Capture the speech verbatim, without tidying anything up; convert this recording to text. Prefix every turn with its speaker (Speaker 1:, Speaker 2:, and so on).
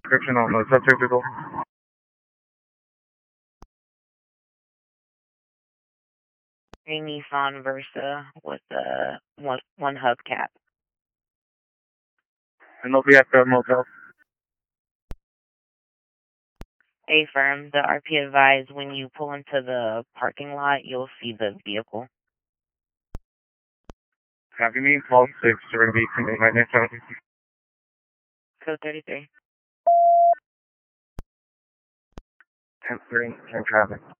Speaker 1: description on the subject vehicle.
Speaker 2: A Nissan Versa with a one, one hubcap.
Speaker 1: And they'll be at the motel.
Speaker 2: Affirm. The R P advised when you pull into the parking lot, you'll see the vehicle.
Speaker 1: Copy me, twelve six, you're going to be committing my next time.
Speaker 2: Code thirty-three.
Speaker 1: ten three, ten traffic.